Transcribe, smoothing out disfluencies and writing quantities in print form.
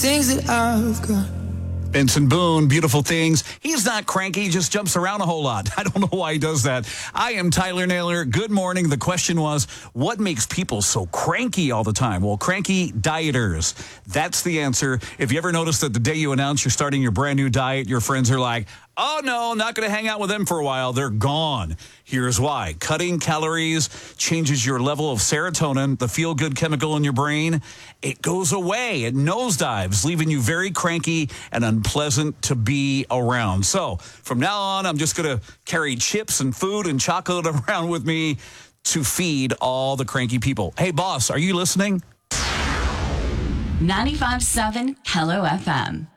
Things that I've got. Benson Boone, Beautiful Things. He's not cranky, he just jumps around a whole lot. I don't know why he does that. I am Tyler Naylor. Good morning. The question was, what makes people so cranky all the time? Well, cranky dieters. That's the answer. If you ever notice that the day you announce you're starting your brand new diet, your friends are like, oh, no, not going to hang out with them for a while. They're gone. Here's why. Cutting calories changes your level of serotonin, the feel-good chemical in your brain. It goes away. It nosedives, leaving you very cranky and unpleasant to be around. So from now on, I'm just going to carry chips and food and chocolate around with me to feed all the cranky people. Hey, boss, are you listening? 95.7 Hello FM.